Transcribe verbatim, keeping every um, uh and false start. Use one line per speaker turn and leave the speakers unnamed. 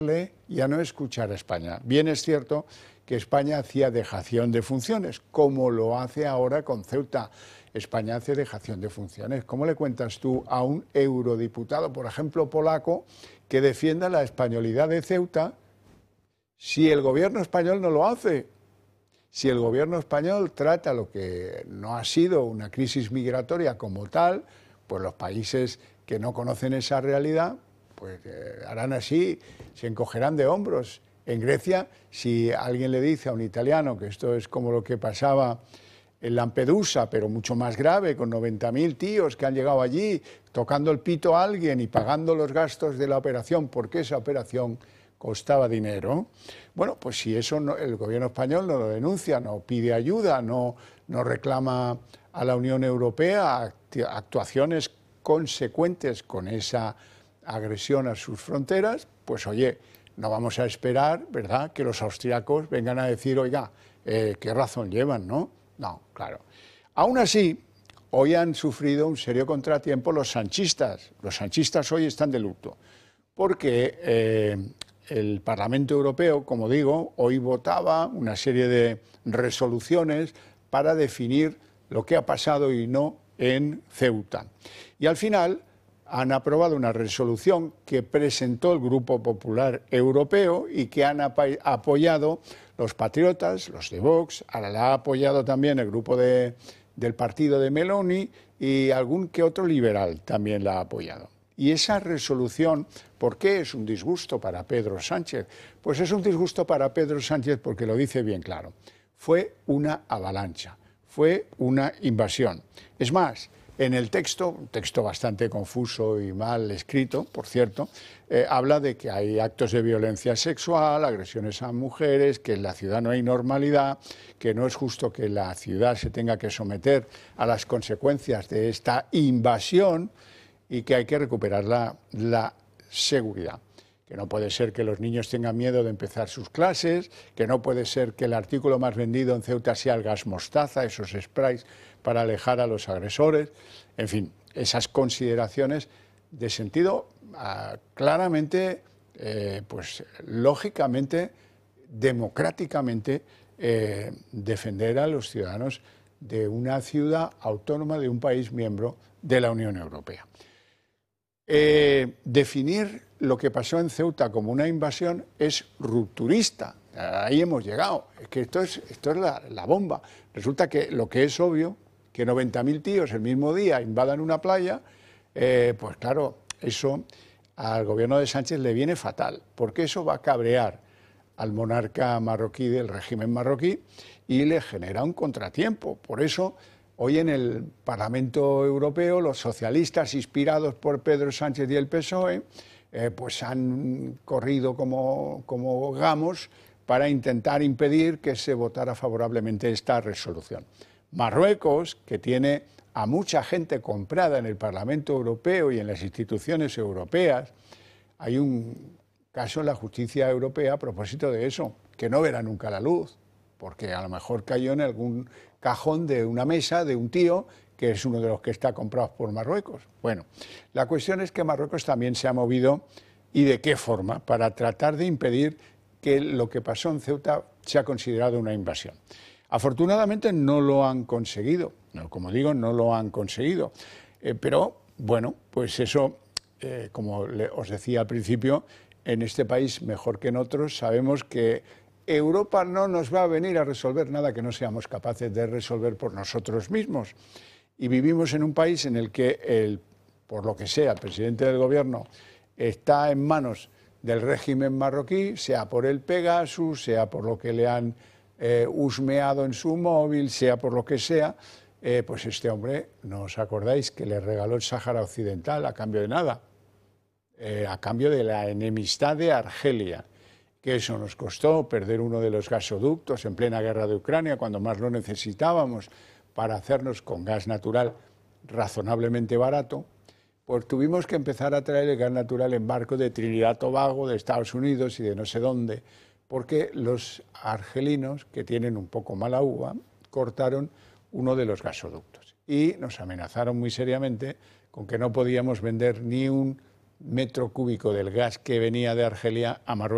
y a no escuchar a España. Bien es cierto que España hacía dejación de funciones, como lo hace ahora con Ceuta. España hace dejación de funciones. ¿Cómo le cuentas tú a un eurodiputado, por ejemplo, polaco, que defienda la españolidad de Ceuta si el gobierno español no lo hace? Si el gobierno español trata lo que no ha sido una crisis migratoria como tal, pues los países que no conocen esa realidad, pues eh, harán así, se encogerán de hombros. En Grecia, si alguien le dice a un italiano que esto es como lo que pasaba en Lampedusa, pero mucho más grave, con noventa mil tíos que han llegado allí, tocando el pito a alguien y pagando los gastos de la operación, porque esa operación costaba dinero, bueno, pues si eso no, el gobierno español no lo denuncia, no pide ayuda, no, no reclama a la Unión Europea actuaciones consecuentes con esa agresión a sus fronteras, pues oye, no vamos a esperar, ¿verdad?, que los austriacos vengan a decir, oiga, eh, ¿qué razón llevan, no? No, claro. Aún así, hoy han sufrido un serio contratiempo los sanchistas. Los sanchistas hoy están de luto, porque eh, el Parlamento Europeo, como digo, hoy votaba una serie de resoluciones para definir lo que ha pasado y no en Ceuta. Y al final han aprobado una resolución que presentó el Grupo Popular Europeo y que han apoyado los patriotas, los de Vox, ahora la ha apoyado también el grupo de, del partido de Meloni y algún que otro liberal también la ha apoyado. Y esa resolución, ¿por qué es un disgusto para Pedro Sánchez? Pues es un disgusto para Pedro Sánchez porque lo dice bien claro. Fue una avalancha, fue una invasión. Es más, en el texto, un texto bastante confuso y mal escrito, por cierto, eh, habla de que hay actos de violencia sexual, agresiones a mujeres, que en la ciudad no hay normalidad, que no es justo que la ciudad se tenga que someter a las consecuencias de esta invasión y que hay que recuperar la, la seguridad. Que no puede ser que los niños tengan miedo de empezar sus clases, que no puede ser que el artículo más vendido en Ceuta sea el gas mostaza, esos sprays para alejar a los agresores, en fin, esas consideraciones de sentido uh, claramente, eh, pues lógicamente, democráticamente, eh, defender a los ciudadanos de una ciudad autónoma de un país miembro de la Unión Europea. Eh, definir lo que pasó en Ceuta como una invasión es rupturista. Ahí hemos llegado. Es que esto es, esto es la, la bomba. Resulta que lo que es obvio, que noventa mil tíos el mismo día invadan una playa, eh, pues claro, eso al gobierno de Sánchez le viene fatal, porque eso va a cabrear al monarca marroquí del régimen marroquí y le genera un contratiempo. Por eso, hoy en el Parlamento Europeo, los socialistas, inspirados por Pedro Sánchez y el P S O E, eh, pues han corrido como, como gamos para intentar impedir que se votara favorablemente esta resolución. Marruecos, que tiene a mucha gente comprada en el Parlamento Europeo y en las instituciones europeas, hay un caso en la justicia europea a propósito de eso, que no verá nunca la luz, porque a lo mejor cayó en algún cajón de una mesa de un tío que es uno de los que está comprado por Marruecos. Bueno, la cuestión es que Marruecos también se ha movido, ¿y de qué forma?, para tratar de impedir que lo que pasó en Ceuta sea considerado una invasión. Afortunadamente no lo han conseguido, no, como digo, no lo han conseguido, eh, pero bueno, pues eso, eh, como le, os decía al principio, en este país, mejor que en otros, sabemos que Europa no nos va a venir a resolver nada que no seamos capaces de resolver por nosotros mismos. Y vivimos en un país en el que, el, por lo que sea, el presidente del gobierno está en manos del régimen marroquí, sea por el Pegasus, sea por lo que le han eh, husmeado en su móvil, sea por lo que sea, eh, pues este hombre, ¿no os acordáis que le regaló el Sáhara Occidental a cambio de nada? Eh, a cambio de la enemistad de Argelia, que eso nos costó perder uno de los gasoductos en plena guerra de Ucrania, cuando más lo necesitábamos para hacernos con gas natural razonablemente barato, pues tuvimos que empezar a traer el gas natural en barco de Trinidad y Tobago, de Estados Unidos y de no sé dónde, porque los argelinos, que tienen un poco mala uva, cortaron uno de los gasoductos y nos amenazaron muy seriamente con que no podíamos vender ni un metro cúbico del gas que venía de Argelia a Marruecos.